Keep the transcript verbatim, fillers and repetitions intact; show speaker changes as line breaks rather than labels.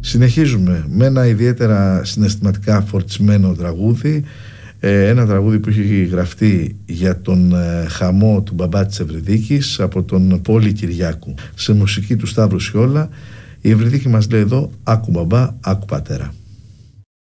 Συνεχίζουμε με ένα ιδιαίτερα συναισθηματικά φορτισμένο τραγούδι, ένα τραγούδι που έχει γραφτεί για τον χαμό του μπαμπά της Ευρυδίκης από τον Πόλη Κυριάκου, σε μουσική του Σταύρου Σιόλα. Η Ευρυδίκη μας λέει εδώ: άκου μπαμπά, άκου πατέρα.